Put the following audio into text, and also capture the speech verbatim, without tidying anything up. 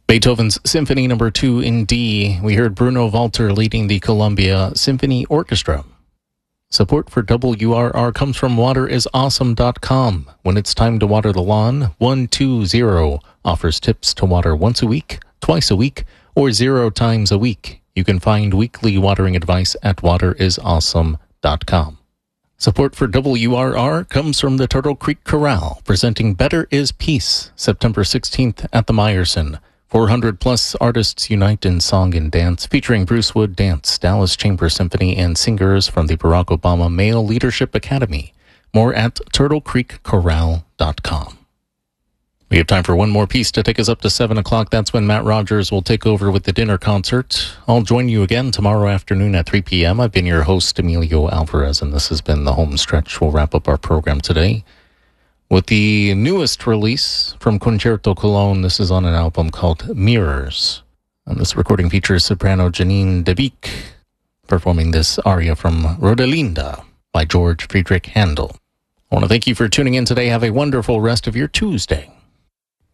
Beethoven's Symphony Number two in D. We heard Bruno Walter leading the Columbia Symphony Orchestra. Support for W R R comes from water is awesome dot com. When it's time to water the lawn, one two zero offers tips to water once a week, twice a week, or zero times a week. You can find weekly watering advice at water is awesome dot com. Support for W R R comes from the Turtle Creek Chorale, presenting Better is Peace, September sixteenth at the Meyerson. four hundred plus artists unite in song and dance, featuring Bruce Wood Dance, Dallas Chamber Symphony, and singers from the Barack Obama Male Leadership Academy. More at turtle creek chorale dot com. We have time for one more piece to take us up to seven o'clock. That's when Matt Rogers will take over with the dinner concert. I'll join you again tomorrow afternoon at three p.m. I've been your host, Emilio Alvarez, and this has been The Home Stretch. We'll wrap up our program today with the newest release from Concerto Cologne. This is on an album called Mirrors. And this recording features soprano Janine De Beek performing this aria from Rodelinda by George Friedrich Handel. I want to thank you for tuning in today. Have a wonderful rest of your Tuesday.